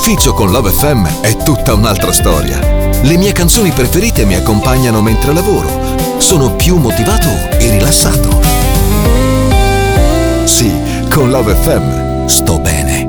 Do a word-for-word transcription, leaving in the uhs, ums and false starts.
L'ufficio con Love F M è tutta un'altra storia. Le mie canzoni preferite mi accompagnano mentre lavoro. Sono più motivato e rilassato. Sì, con Love F M sto bene.